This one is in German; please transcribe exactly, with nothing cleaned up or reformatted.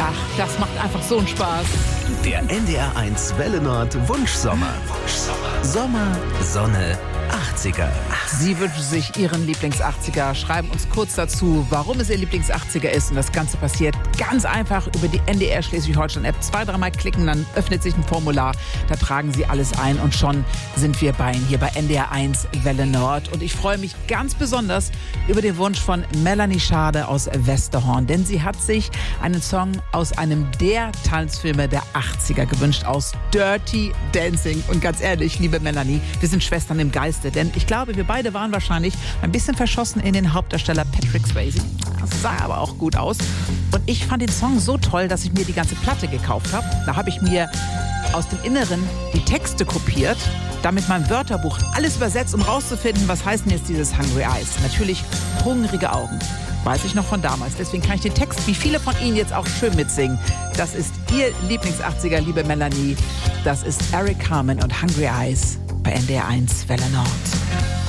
Ach, das macht einfach so einen Spaß. Der N D R eins Welle Nord Wunschsommer. Wunschsommer. Sommer, Sonne, achtziger. Sie wünschen sich Ihren Lieblings-achtziger. Schreiben uns kurz dazu, warum es Ihr Lieblings-achtziger ist. Und das Ganze passiert ganz einfach über die N D R Schleswig-Holstein-App. Zwei, dreimal klicken, dann öffnet sich ein Formular. Da tragen Sie alles ein und schon sind wir bei Ihnen hier bei N D R eins Welle Nord. Und ich freue mich ganz besonders über den Wunsch von Melanie Schade aus Westerhorn. Denn sie hat sich einen Song aus einem der Tanzfilme der achtziger gewünscht, aus Dirty Dancing. Und ganz ehrlich, liebe Melanie, wir sind Schwestern im Geiste. Denn ich glaube, wir beide waren wahrscheinlich ein bisschen verschossen in den Hauptdarsteller Patrick Swayze. Das sah aber auch gut aus. Und ich fand den Song so toll, dass ich mir die ganze Platte gekauft habe. Da habe ich mir aus dem Inneren die Texte kopiert, damit mein Wörterbuch alles übersetzt, um rauszufinden, was heißt denn jetzt dieses Hungry Eyes. Natürlich hungrige Augen. Weiß ich noch von damals. Deswegen kann ich den Text, wie viele von Ihnen, jetzt auch schön mitsingen. Das ist Ihr Lieblings-achtziger, liebe Melanie. Das ist Eric Carmen und Hungry Eyes bei N D R eins Welle Nord.